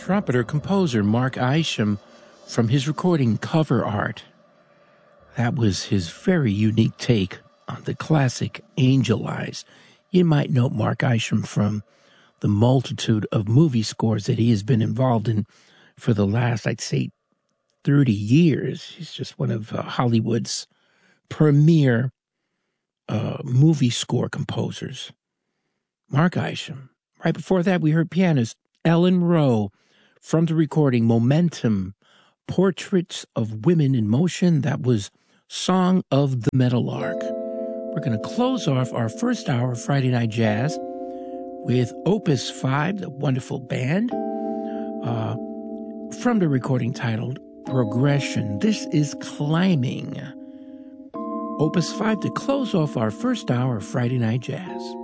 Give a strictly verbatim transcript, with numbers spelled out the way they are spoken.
trumpeter-composer Mark Isham from his recording Cover Art. That was his very unique take on the classic Angel Eyes. You might know Mark Isham from the multitude of movie scores that he has been involved in for the last, I'd say, thirty years. He's just one of uh, Hollywood's premier uh, movie score composers. Mark Isham. Right before that, we heard pianist Ellen Rowe from the recording Momentum, Portraits of Women in Motion. That was Song of the Meadowlark. We're going to close off our first hour of Friday Night Jazz with Opus five, the wonderful band, uh, from the recording titled Progression. This is Climbing. Opus five to close off our first hour of Friday Night Jazz.